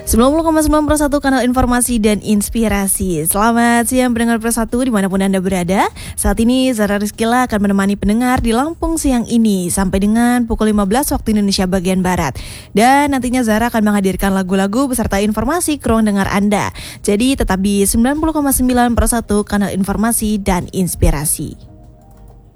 90,9 kanal informasi dan inspirasi. Selamat siang pendengar Persatu dimanapun Anda berada. Saat ini Zara Rizkila akan menemani pendengar di Lampung siang ini sampai dengan pukul 15 waktu Indonesia bagian Barat. Dan nantinya Zara akan menghadirkan lagu-lagu beserta informasi ke ruang dengar Anda. Jadi tetap di 90,9 Persatu kanal informasi dan inspirasi.